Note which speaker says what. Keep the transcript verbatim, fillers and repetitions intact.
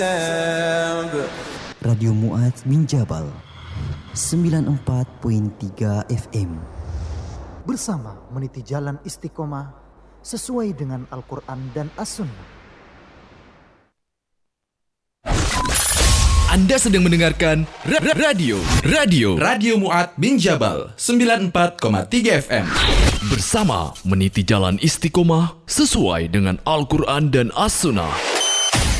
Speaker 1: Radio Mu'adz bin Jabal sembilan puluh empat koma tiga F M.
Speaker 2: Bersama meniti jalan istiqomah sesuai dengan Al-Quran dan As-Sunnah.
Speaker 3: Anda sedang mendengarkan ra- ra- radio Radio Radio Mu'adz bin Jabal sembilan puluh empat koma tiga F M. Bersama meniti jalan istiqomah sesuai dengan Al-Quran dan As-Sunnah.